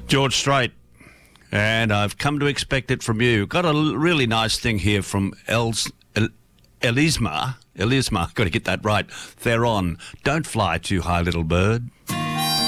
George Strait, and I've come to expect it from you. Got a really nice thing here from Elisma, got to get that right. Theron, don't fly too high, little bird.